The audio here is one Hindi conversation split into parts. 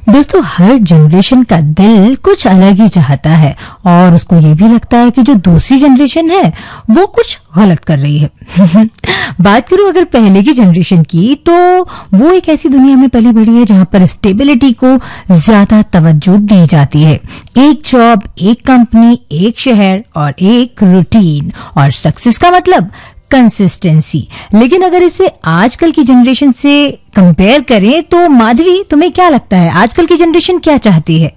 दोस्तों, हर जनरेशन का दिल कुछ अलग ही चाहता है और उसको ये भी लगता है कि जो दूसरी जनरेशन है वो कुछ गलत कर रही है। बात करूं अगर पहले की जनरेशन की, तो वो एक ऐसी दुनिया में पली बड़ी है जहां पर स्टेबिलिटी को ज्यादा तवज्जो दी जाती है। एक जॉब, एक कंपनी, एक शहर और एक रूटीन, और सक्सेस का मतलब कंसिस्टेंसी। लेकिन अगर इसे आजकल की जनरेशन से कंपेयर करें तो माधवी, तुम्हें क्या लगता है आजकल की जनरेशन क्या चाहती है?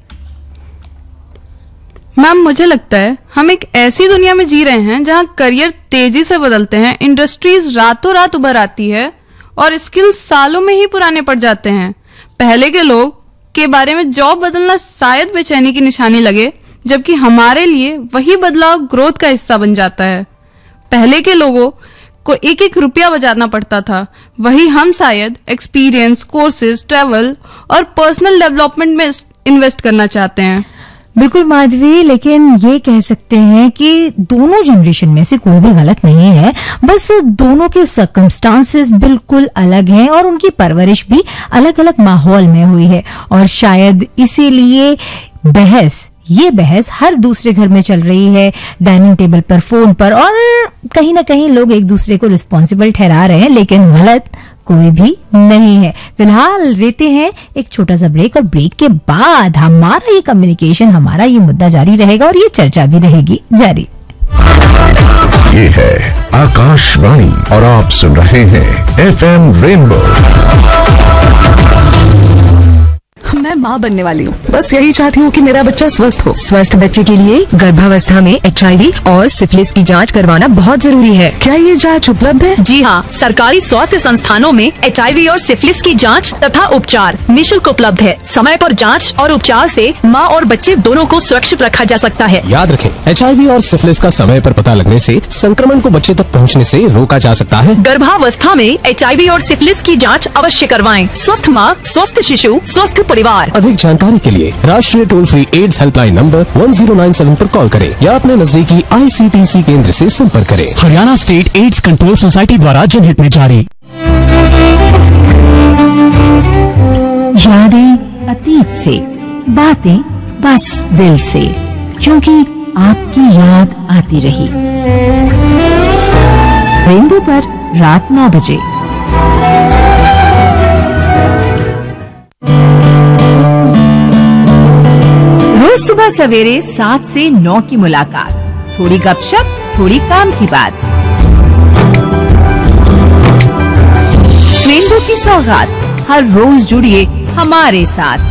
मैम, मुझे लगता है हम एक ऐसी दुनिया में जी रहे हैं जहां करियर तेजी से बदलते हैं, इंडस्ट्रीज रातों रात उभर आती है और स्किल्स सालों में ही पुराने पड़ जाते हैं। पहले के लोग के बारे में जॉब बदलना शायद बेचैनी की निशानी लगे, जबकि हमारे लिए वही बदलाव ग्रोथ का हिस्सा बन जाता है। पहले के लोगों को एक एक रुपया बचाना पड़ता था, वही हम शायद एक्सपीरियंस, कोर्सेज, ट्रैवल और पर्सनल डेवलपमेंट में इन्वेस्ट करना चाहते हैं। बिल्कुल माधवी, लेकिन ये कह सकते हैं कि दोनों जनरेशन में से कोई भी गलत नहीं है, बस दोनों के सर्कमस्टांसेस बिल्कुल अलग हैं और उनकी परवरिश भी अलग अलग माहौल में हुई है। और शायद इसीलिए ये बहस हर दूसरे घर में चल रही है, डाइनिंग टेबल पर, फोन पर, और कहीं ना कहीं लोग एक दूसरे को रिस्पॉन्सिबल ठहरा रहे हैं, लेकिन गलत कोई भी नहीं है। फिलहाल लेते हैं एक छोटा सा ब्रेक और ब्रेक के बाद हमारा ये कम्युनिकेशन, हमारा ये मुद्दा जारी रहेगा और ये चर्चा भी रहेगी जारी। ये है आकाशवाणी और आप सुन रहे हैं FM रेनबो। मैं माँ बनने वाली हूँ, बस यही चाहती हूँ कि मेरा बच्चा स्वस्थ हो। स्वस्थ बच्चे के लिए गर्भावस्था में HIV और सिफिलिस की जांच करवाना बहुत जरूरी है। क्या ये जांच उपलब्ध है? जी हाँ, सरकारी स्वास्थ्य संस्थानों में HIV और सिफिलिस की जांच तथा उपचार निःशुल्क उपलब्ध है। समय पर जांच और उपचार से माँ और बच्चे दोनों को सुरक्षित रखा जा सकता है। याद रखें, HIV और सिफिलिस का समय पर पता लगने से संक्रमण को बच्चे तक पहुँचने से रोका जा सकता है। गर्भावस्था में HIV और सिफिलिस की जांच अवश्य करवाएं। स्वस्थ माँ, स्वस्थ शिशु, स्वस्थ परिवार। अधिक जानकारी के लिए राष्ट्रीय toll free ads helpline number 1097 पर कॉल करें या अपने नजदीकी ICTC केंद्र से संपर्क करें। Haryana state AIDS control society द्वारा जनहित में जारी। यादें अतीत से, बातें बस दिल से, क्योंकि आपकी याद आती रही। रेनबो पर रात 9 बजे। रोज सुबह सवेरे 7 से 9 की मुलाकात, थोड़ी गपशप, थोड़ी काम की बात। रेनबो की सौगात, हर रोज जुड़िए हमारे साथ।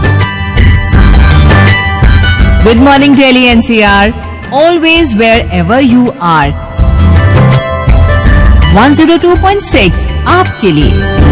Good morning Delhi NCR, always wear ever you are. 102.6 आपके लिए।